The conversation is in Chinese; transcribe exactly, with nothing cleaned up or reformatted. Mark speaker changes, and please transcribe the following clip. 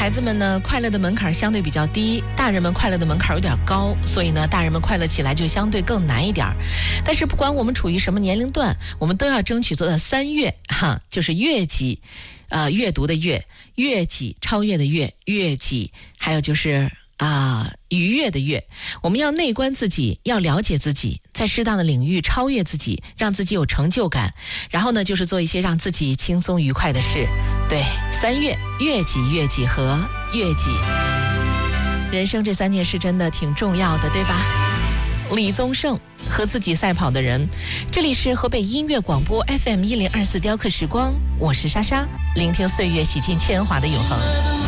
Speaker 1: 孩子们呢，快乐的门槛相对比较低，大人们快乐的门槛有点高，所以呢，大人们快乐起来就相对更难一点。但是不管我们处于什么年龄段，我们都要争取做到三悦哈，就是悦己，呃，阅读的悦，悦己，超越的悦，悦己，还有就是啊、呃，愉悦的悦。我们要内观自己，要了解自己，在适当的领域超越自己，让自己有成就感。然后呢，就是做一些让自己轻松愉快的事。对，三悦，悦己、悦己和悦己，人生这三件事真的挺重要的，对吧？李宗盛，和自己赛跑的人。这里是河北音乐广播 F M 一零二四雕刻时光，我是莎莎，聆听岁月洗尽铅华的永恒。